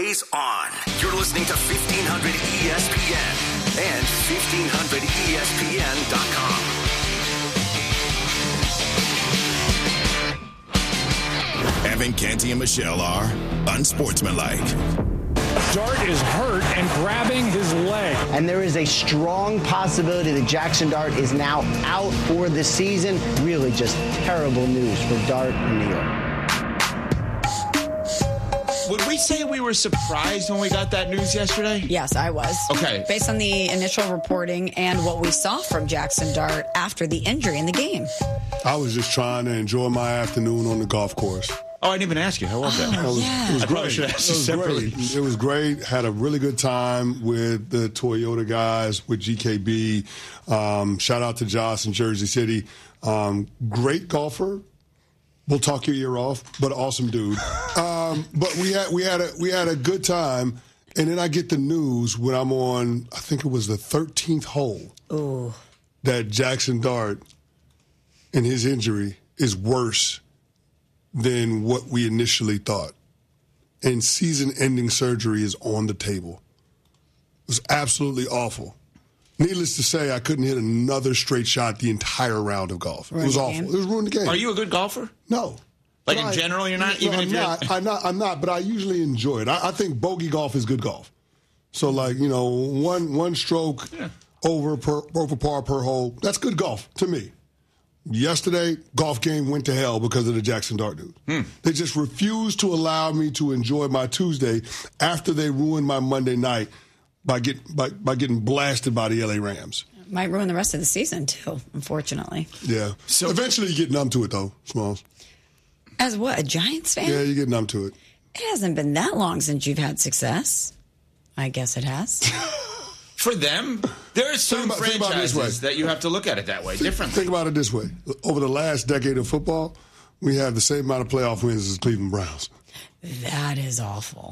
always on. You're listening to 1500 ESPN and 1500ESPN.com. Evan, Canty, and Michelle are unsportsmanlike. Dart is hurt and grabbing his leg. And there is a strong possibility that Jackson Dart is now out for the season. Really just terrible news for Dart in New York. Would we say we were surprised when we got that news yesterday? Yes, I was. Okay. Based on the initial reporting and what we saw from Jackson Dart after the injury in the game. I was just trying to enjoy my afternoon on the golf course. Oh, I didn't even ask you. How was that? Yeah. It was I probably great. should have asked you separately. It was great. Had a really good time with the Toyota guys, with GKB. Shout out to Josh in Jersey City. Great golfer. We'll talk your ear off, but awesome dude. But we had a good time, and then I get the news when I'm on, I think it was the 13th hole. Ooh. That Jackson Dart and his injury is worse than what we initially thought. And season-ending surgery is on the table. It was absolutely awful. Needless to say, I couldn't hit another straight shot the entire round of golf. It was awful. It was ruined the game. Are you a good golfer? No. Like in general, you're not? Even if I'm not, but I usually enjoy it. I think bogey golf is good golf. So, like, you know, one stroke over par per hole, that's good golf to me. Yesterday, golf game went to hell because of the Jackson Dart dude. They just refused to allow me to enjoy my Tuesday after they ruined my Monday night by getting blasted by the LA Rams. Might ruin the rest of the season, too, unfortunately. Yeah. So eventually you get numb to it, though, Smalls. As what, a Giants fan? Yeah, you get numb to it. It hasn't been that long since you've had success. I guess it has. For them, there are some franchises that you have to look at it that way, differently. Think about it this way. Over the last decade of football, we have the same amount of playoff wins as Cleveland Browns. That is awful.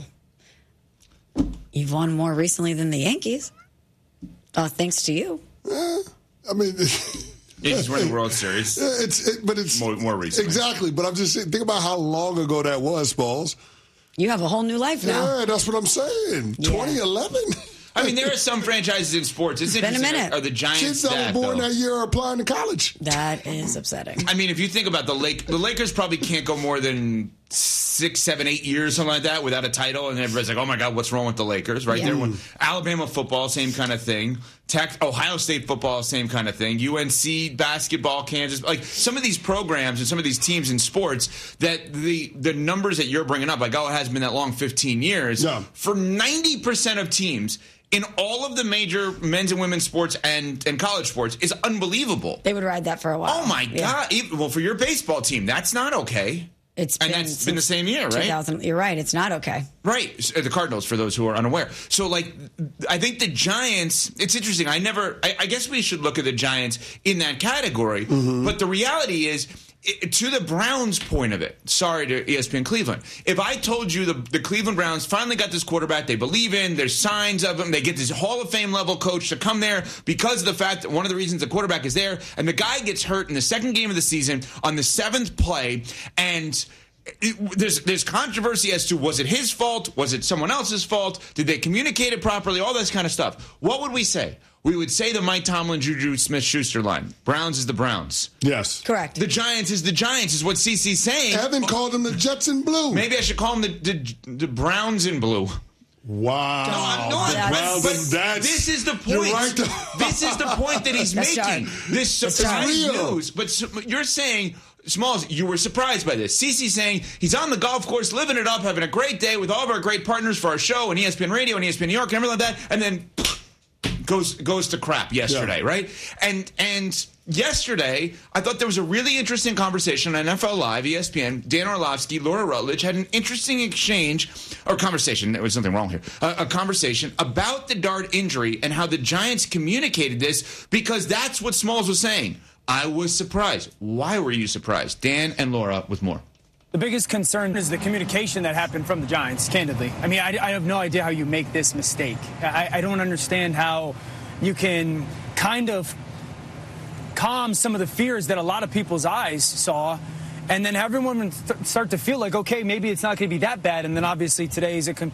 You've won more recently than the Yankees. Thanks to you. I mean... They just won the World Series. But it's more recently. Exactly. But I'm just saying, think about how long ago that was, Smalls. You have a whole new life now. Yeah, that's what I'm saying. Yeah. 2011. I mean, there are some franchises in sports. It's been a interesting. minute. Are the Giants kids that were born that year are applying to college? That is upsetting. I mean, if you think about the Lakers probably can't go more than 6, 7, 8 years, something like that, without a title, and everybody's like, "Oh my God, what's wrong with the Lakers?" Right there, Alabama football, same kind of thing. Ohio State football, same kind of thing. UNC basketball, Kansas, like some of these programs and some of these teams in sports that the numbers that you're bringing up, like, oh, it hasn't been that long, 15 years. No. For 90% of teams in all of the major men's and women's sports and college sports is unbelievable. They would ride that for a while. Oh my God! Well, for your baseball team, that's not okay. That's been the same year, right? You're right. It's not okay. Right. The Cardinals, for those who are unaware. So, like, I think the Giants, it's interesting. I guess we should look at the Giants in that category. But the reality is, to the Browns' point of it, sorry to ESPN Cleveland, if I told you the Cleveland Browns finally got this quarterback they believe in, there's signs of him, they get this Hall of Fame level coach to come there because of the fact that one of the reasons the quarterback is there, and the guy gets hurt in the second game of the season on the 7th play, and there's controversy as to, was it his fault? Was it someone else's fault? Did they communicate it properly? All this kind of stuff. What would we say? We would say the Mike Tomlin, Juju Smith-Schuster line. Browns is the Browns. Yes. Correct. The Giants is the Giants is what CC's saying. Evan called them the Jets in blue. Maybe I should call them the Browns in blue. Wow. This is the point. You're right. This is the point that he's making. This surprise news. But you're saying, Smalls, you were surprised by this. CeCe's saying he's on the golf course, living it up, having a great day with all of our great partners for our show and ESPN Radio and ESPN New York and everything like that, and then goes to crap yesterday, right? And yesterday, I thought there was a really interesting conversation on NFL Live, ESPN. Dan Orlovsky, Laura Rutledge had an interesting conversation. There was something wrong here. A conversation about the Dart injury and how the Giants communicated this, because that's what Smalls was saying. I was surprised. Why were you surprised? Dan and Laura with more. The biggest concern is the communication that happened from the Giants, candidly. I mean, I have no idea how you make this mistake. I don't understand how you can kind of calm some of the fears that a lot of people's eyes saw, and then everyone start to feel like, okay, maybe it's not going to be that bad, and then obviously today is a complete